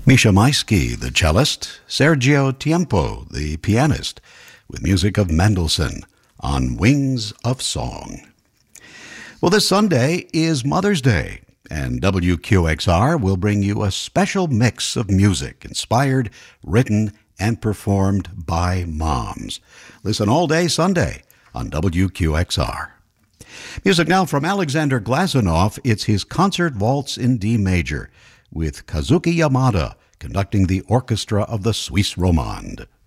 Misha Maisky, the cellist, Sergio Tiempo, the pianist, with music of Mendelssohn on Wings of Song. Well, this Sunday is Mother's Day, and WQXR will bring you a special mix of music inspired, written, and performed by moms. Listen all day Sunday on WQXR. Music now from Alexander Glazunov. It's his concert waltz in D major, with Kazuki Yamada conducting the orchestra of the Suisse Romande.